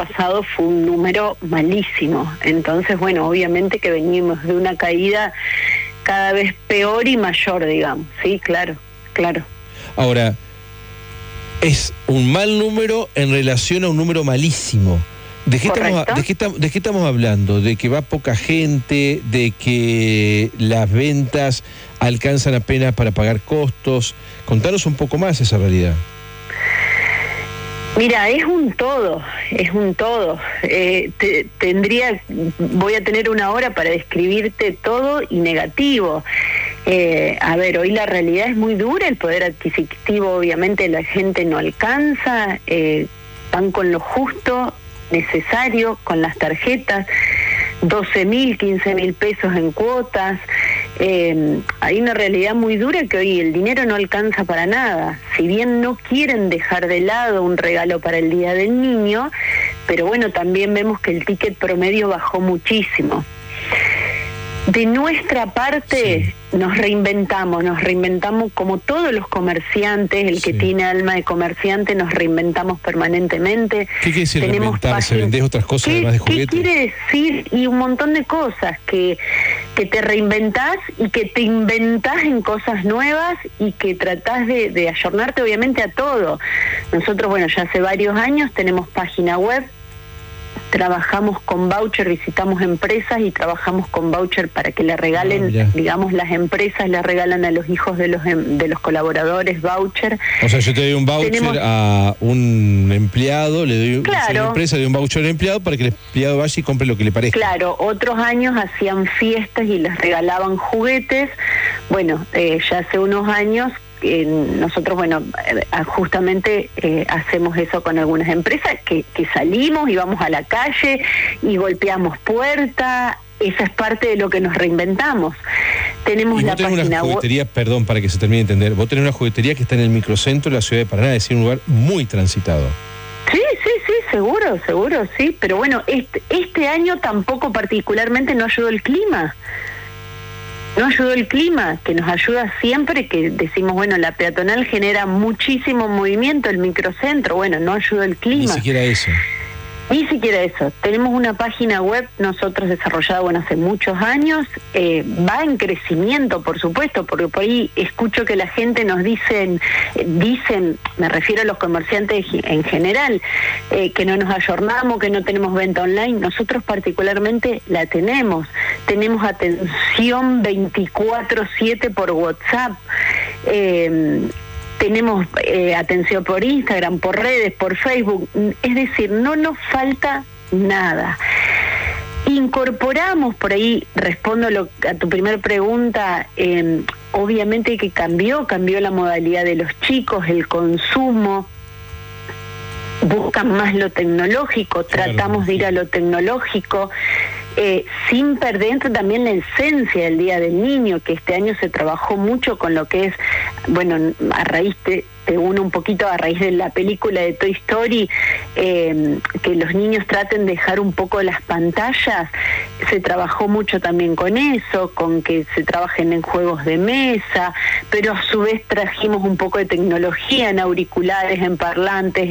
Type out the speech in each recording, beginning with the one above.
pasado fue un número malísimo. Entonces, bueno, obviamente que venimos de una caída cada vez peor y mayor, digamos. Sí, claro. Ahora, es un mal número en relación a un número malísimo. ¿De qué estamos hablando? ¿De que va poca gente? ¿De que las ventas alcanzan apenas para pagar costos? Contanos un poco más esa realidad. Mira, es un todo. Voy a tener una hora para describirte todo y negativo. Hoy la realidad es muy dura, el poder adquisitivo obviamente la gente no alcanza, van con lo justo, necesario, con las tarjetas, 12.000, 15.000 pesos en cuotas. Hay una realidad muy dura que hoy el dinero no alcanza para nada. Si bien no quieren dejar de lado un regalo para el Día del Niño, pero bueno, también vemos que el ticket promedio bajó muchísimo. De nuestra parte, sí, nos reinventamos como todos los comerciantes, el que tiene alma de comerciante, nos reinventamos permanentemente. ¿Qué quiere decir reinventarse? ¿Vendés otras cosas además de juguetes? ¿Qué quiere decir? Y un montón de cosas, que te reinventás y que te inventás en cosas nuevas y que tratás de ayornarte obviamente a todo. Nosotros, bueno, ya hace varios años tenemos página web, trabajamos con voucher, visitamos empresas y trabajamos con voucher para que le regalen, digamos, las empresas le regalan a los hijos de los colaboradores voucher. O sea, yo te doy un voucher a un empleado, le doy a una empresa, le doy un voucher al empleado para que el empleado vaya y compre lo que le parezca. Claro, otros años hacían fiestas y les regalaban juguetes. Bueno, ya hace unos años nosotros, bueno, justamente hacemos eso con algunas empresas, que salimos y vamos a la calle y golpeamos puertas. Esa es parte de lo que nos reinventamos. Tenemos la página web. Perdón, para que se termine de entender, vos tenés una juguetería que está en el microcentro de la ciudad de Paraná, es decir, un lugar muy transitado. Sí, seguro, sí, pero bueno, este año tampoco particularmente no ayudó el clima. Que nos ayuda siempre, que decimos, bueno, la peatonal genera muchísimo movimiento, el microcentro, bueno, no ayuda el clima. Ni siquiera eso. Tenemos una página web nosotros desarrollada, bueno, hace muchos años, va en crecimiento, por supuesto, porque por ahí escucho que la gente nos dicen, me refiero a los comerciantes en general, que no nos ayornamos, que no tenemos venta online. Nosotros particularmente la tenemos atención 24/7 por WhatsApp, tenemos atención por Instagram, por redes, por Facebook, es decir, no nos falta nada. Incorporamos, por ahí respondo a tu primera pregunta, obviamente que cambió la modalidad de los chicos, el consumo, buscan más lo tecnológico, tratamos de ir a lo tecnológico, sin perder también la esencia del Día del Niño, que este año se trabajó mucho con lo que es, bueno, a raíz te uno un poquito a raíz de la película de Toy Story, que los niños traten de dejar un poco las pantallas. Se trabajó mucho también con eso, con que se trabajen en juegos de mesa, pero a su vez trajimos un poco de tecnología en auriculares, en parlantes,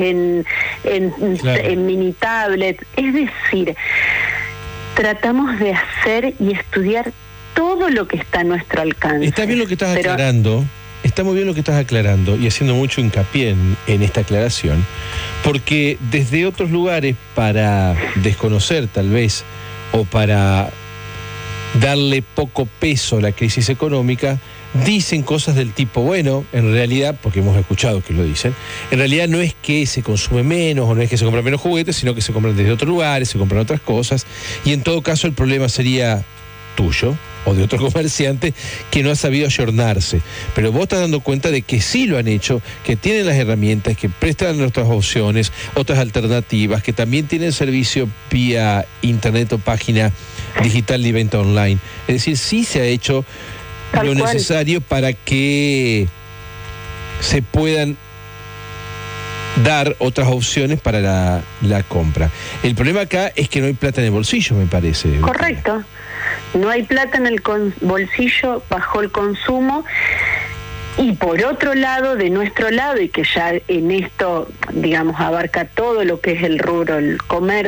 en mini tablets. Es decir, tratamos de hacer y estudiar todo lo que está a nuestro alcance. Está bien lo que estás aclarando, está muy bien lo que estás aclarando y haciendo mucho hincapié en esta aclaración, porque desde otros lugares, para desconocer tal vez, o para darle poco peso a la crisis económica, dicen cosas del tipo, bueno, en realidad, porque hemos escuchado que lo dicen, en realidad no es que se consume menos o no es que se compran menos juguetes, sino que se compran desde otros lugares, se compran otras cosas, y en todo caso el problema sería tuyo o de otro comerciante que no ha sabido ayornarse. Pero vos estás dando cuenta de que sí lo han hecho, que tienen las herramientas, que prestan otras opciones, otras alternativas, que también tienen servicio vía internet o página digital de venta online. Es decir, sí se ha hecho lo necesario para que se puedan dar otras opciones para la compra. El problema acá es que no hay plata en el bolsillo, me parece. Correcto. No hay plata en el bolsillo, bajó el consumo. Y por otro lado, de nuestro lado, y que ya en esto, digamos, abarca todo lo que es el rubro, el comercio,